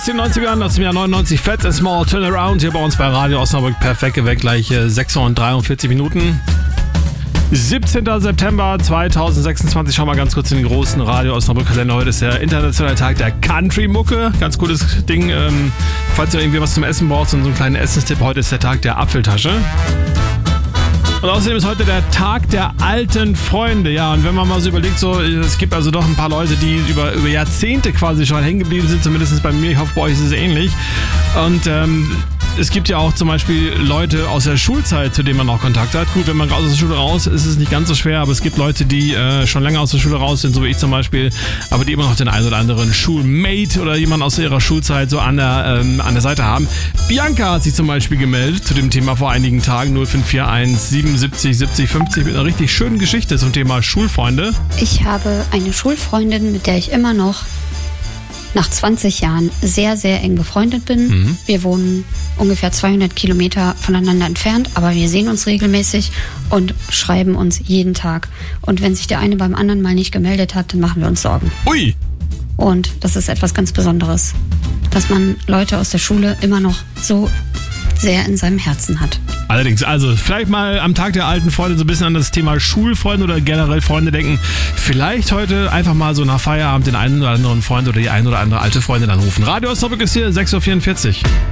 aus den 90ern, aus dem Jahr 99, Fats and Small Turnaround hier bei uns bei Radio Osnabrück. Perfekt geweckt, gleich 6:43 Minuten. 17. September 2026. Schauen wir ganz kurz in den großen Radio Osnabrück-Kalender. Heute ist der internationale Tag der Country-Mucke. Ganz cooles Ding. Falls ihr irgendwie was zum Essen braucht, so einen kleinen Essenstipp. Heute ist der Tag der Apfeltasche. Und außerdem ist heute der Tag der alten Freunde. Ja, und wenn man mal so überlegt, so, es gibt also doch ein paar Leute, die über Jahrzehnte quasi schon hängen geblieben sind, zumindest bei mir. Ich hoffe, bei euch ist es ähnlich. Und es gibt ja auch zum Beispiel Leute aus der Schulzeit, zu denen man auch Kontakt hat. Gut, wenn man aus der Schule raus ist, ist es nicht ganz so schwer, aber es gibt Leute, die schon länger aus der Schule raus sind, so wie ich zum Beispiel, aber die immer noch den einen oder anderen Schulmate oder jemand aus ihrer Schulzeit so an der Seite haben. Bianca hat sich zum Beispiel gemeldet zu dem Thema vor einigen Tagen, 0541 77 70 50, mit einer richtig schönen Geschichte zum Thema Schulfreunde. Ich habe eine Schulfreundin, mit der ich immer noch nach 20 Jahren sehr, sehr eng befreundet bin. Mhm. Wir wohnen ungefähr 200 Kilometer voneinander entfernt, aber wir sehen uns regelmäßig und schreiben uns jeden Tag. Und wenn sich der eine beim anderen mal nicht gemeldet hat, dann machen wir uns Sorgen. Ui! Und das ist etwas ganz Besonderes, dass man Leute aus der Schule immer noch so sehr in seinem Herzen hat. Allerdings, also vielleicht mal am Tag der alten Freunde so ein bisschen an das Thema Schulfreunde oder generell Freunde denken. Vielleicht heute einfach mal so nach Feierabend den einen oder anderen Freund oder die ein oder andere alte Freundin anrufen. Radio Osnabrück ist hier, 6:44 Uhr.